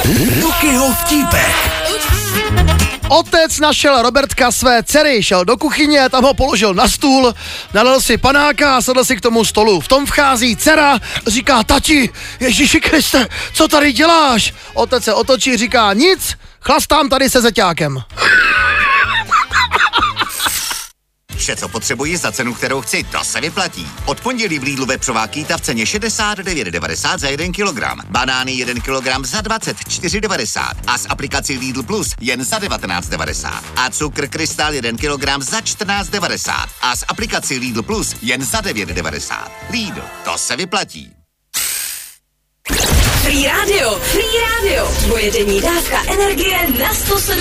Dukyho vtípek. Otec našel Robertka své dcery, šel do kuchyně, tam ho položil na stůl, nalil si panáka a sedl si k tomu stolu. V tom vchází dcera, říká: tati, Ježíši Kriste, co tady děláš? Otec se otočí, říká: nic, chlastám tady se zeťákem. Vše, co potřebuji za cenu, kterou chci, to se vyplatí. Od pondělí v Lidlu vepřová kýta v ceně 69,90 za 1 kilogram. Banány 1 kilogram za 24,90 a s aplikací Lidl Plus jen za 19,90. A cukr Krystal 1 kilogram za 14,90 a s aplikací Lidl Plus jen za 9,90. Lidl, to se vyplatí. Free Radio. Tvoje denní dávka energie na 107,9.